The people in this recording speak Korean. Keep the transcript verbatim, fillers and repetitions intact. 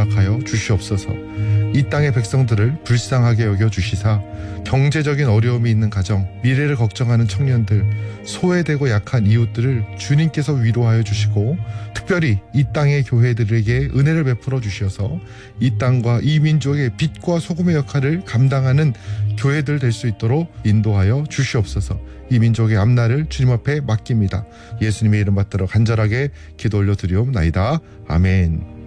허락하여 주시옵소서. 이 땅의 백성들을 불쌍하게 여겨주시사 경제적인 어려움이 있는 가정, 미래를 걱정하는 청년들, 소외되고 약한 이웃들을 주님께서 위로하여 주시고 특별히 이 땅의 교회들에게 은혜를 베풀어 주셔서 이 땅과 이 민족의 빛과 소금의 역할을 감당하는 교회들 될 수 있도록 인도하여 주시옵소서. 이 민족의 앞날을 주님 앞에 맡깁니다. 예수님의 이름 받들어 간절하게 기도 올려 드리옵나이다. 아멘.